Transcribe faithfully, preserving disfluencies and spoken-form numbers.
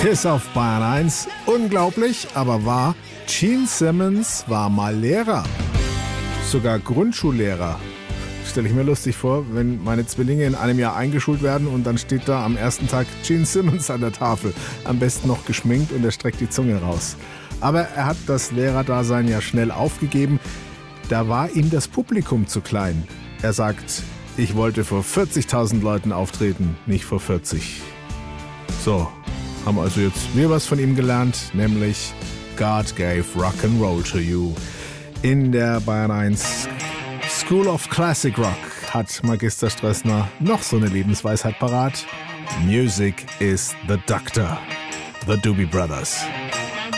Kiss auf Bayern eins. Unglaublich, aber wahr. Gene Simmons war mal Lehrer. Sogar Grundschullehrer. Stelle ich mir lustig vor, wenn meine Zwillinge in einem Jahr eingeschult werden und dann steht da am ersten Tag Gene Simmons an der Tafel. Am besten noch geschminkt und er streckt die Zunge raus. Aber er hat das Lehrerdasein ja schnell aufgegeben. Da war ihm das Publikum zu klein. Er sagt, ich wollte vor vierzigtausend Leuten auftreten, nicht vor vierzig. So, haben also jetzt wir was von ihm gelernt, nämlich God gave Rock'n'Roll to you. In der Bayern eins School of Classic Rock hat Magister Strössner noch so eine Lebensweisheit parat. Music is the doctor. The Doobie Brothers.